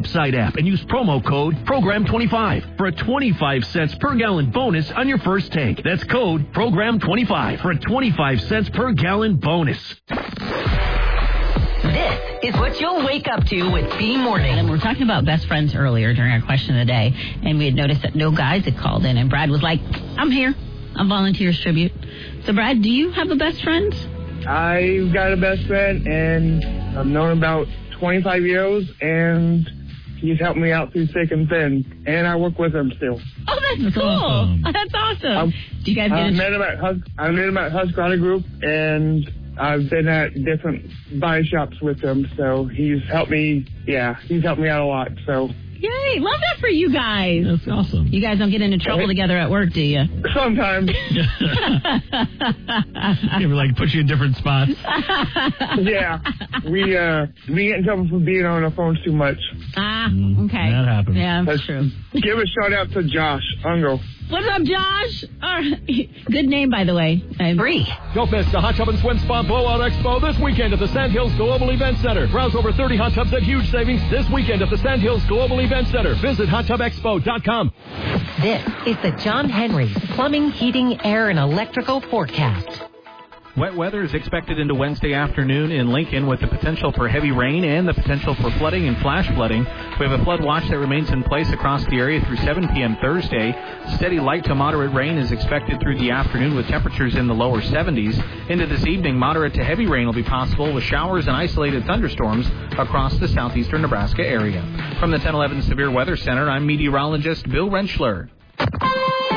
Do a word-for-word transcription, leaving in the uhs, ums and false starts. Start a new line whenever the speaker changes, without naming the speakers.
Site app and use promo code program twenty-five for a twenty-five cents per gallon bonus on your first tank. That's code program twenty-five for a twenty-five cents per gallon bonus.
This is what you'll wake up to with B Morning.
And we were talking about best friends earlier during our question of the day, and we had noticed that no guys had called in, and Brad was like, I'm here. I'm Volunteers Tribute. So, Brad, do you have a best friend?
I've got a best friend, and I've known him about twenty-five years, and he's helped me out through thick and thin, and I work with him still.
Oh, that's, that's cool. Awesome. That's awesome.
Um,
do you guys get
I
a
met him at Hus- I met him at Husqvarna Group, and I've been at different body shops with him, so he's helped me, yeah, he's helped me out a lot, so.
Yay, love that for you guys.
That's awesome.
You guys don't get into trouble together at work, do you?
Sometimes.
Give her, like, put you in different spots.
Yeah, we uh, we get in trouble for being on our phones too much.
Ah, okay.
That happens.
Yeah, that's
Let's
true.
Give a shout out to Josh Ungo.
What's up, Josh? All right. Good name, by the way.
Free.
Don't miss the Hot Tub and Swim Spa Blowout Expo this weekend at the Sandhills Global Event Center. Browse over thirty hot tubs at huge savings this weekend at the Sandhills Global Event Center. Visit hot tub expo dot com.
This is the John Henry Plumbing, Heating, Air, and Electrical Forecast.
Wet weather is expected into Wednesday afternoon in Lincoln with the potential for heavy rain and the potential for flooding and flash flooding. We have a flood watch that remains in place across the area through seven p.m. Thursday. Steady light to moderate rain is expected through the afternoon with temperatures in the lower seventies. Into this evening, moderate to heavy rain will be possible with showers and isolated thunderstorms across the southeastern Nebraska area. From the ten eleven Severe Weather Center, I'm meteorologist Bill Rentschler.